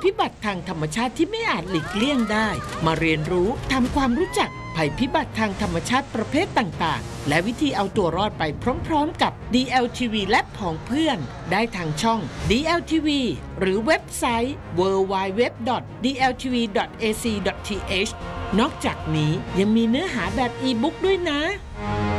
พิบัติทางธรรมชาติที่ไม่อาจหลีกเลี่ยงได้มาเรียนรู้ทำความรู้จักภัยพิบัติทางธรรมชาติประเภทต่างๆและวิธีเอาตัวรอดไปพร้อมๆกับ DLTV และผองเพื่อนได้ทางช่อง DLTV หรือเว็บไซต์ www.dltv.ac.th นอกจากนี้ยังมีเนื้อหาแบบอีบุ๊กด้วยนะ